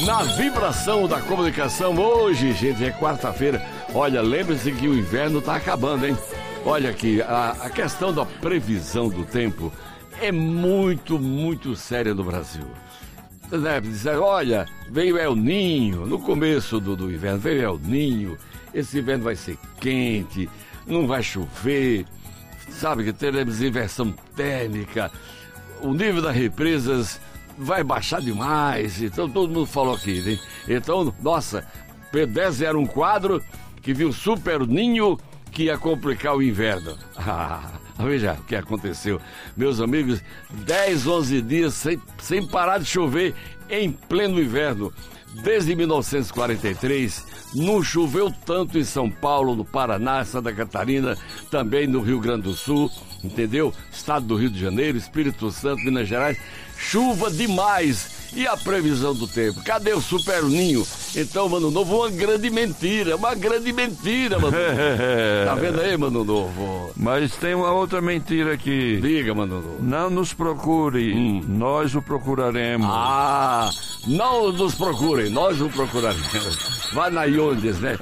Na vibração da comunicação, hoje, gente, é quarta-feira. Olha, lembre-se que o inverno tá acabando, hein? Olha aqui, a questão da previsão do tempo é muito séria no Brasil. Olha, veio El Ninho, no começo do inverno, veio El Ninho, esse inverno vai ser quente, não vai chover, sabe que teremos inversão térmica, o nível das represas vai baixar demais, então todo mundo falou aqui, hein? Então, nossa, P10 era um quadro que viu Super Ninho que ia complicar o inverno. Veja o que aconteceu. Meus amigos, 10, 11 dias sem parar de chover em pleno inverno. Desde 1943, não choveu tanto em São Paulo, no Paraná, Santa Catarina, também no Rio Grande do Sul, entendeu? Estado do Rio de Janeiro, Espírito Santo, Minas Gerais. Chuva demais. E a previsão do tempo? Cadê o Super Ninho? Então, Mano Novo, uma grande mentira, Mano Novo. Tá vendo aí, Mano Novo? Mas tem uma outra mentira aqui. Diga, Mano Novo. Não nos procure, nós o procuraremos. Não nos procurem, nós o procuraremos. Vai na Iondes, né?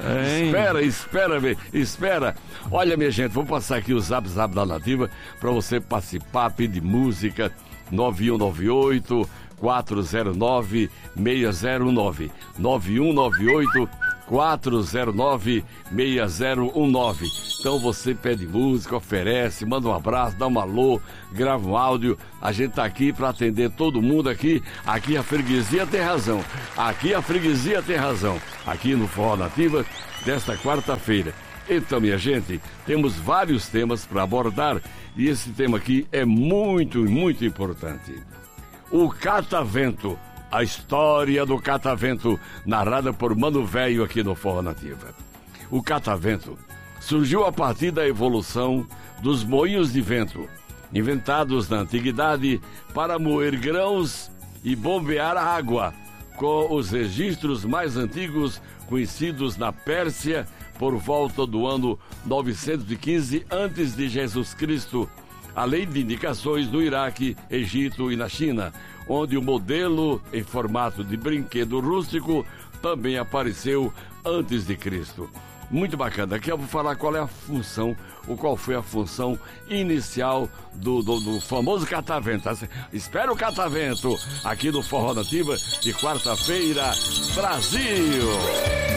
Espera. Olha, minha gente, vou passar aqui o zap da Nativa pra você participar, pedir música. 9198 409 6019 9198 409 6019. Então você pede música, oferece, manda um abraço, dá um alô, grava um áudio. A gente tá aqui para atender todo mundo aqui. Aqui a freguesia tem razão. Aqui no Forró Nativa desta quarta-feira. Então, minha gente, temos vários temas para abordar e esse tema aqui é muito importante. O Catavento, a história do Catavento, narrada por Mano Velho aqui no Forró Nativa. O Catavento surgiu a partir da evolução dos moinhos de vento, inventados na antiguidade para moer grãos e bombear a água, com os registros mais antigos conhecidos na Pérsia por volta do ano 915 a.C., além de indicações no Iraque, Egito e na China, onde o modelo em formato de brinquedo rústico também apareceu antes de Cristo. Muito bacana. Aqui eu vou falar qual foi a função inicial do famoso catavento. Espera o catavento aqui no Forró Nativa de quarta-feira, Brasil!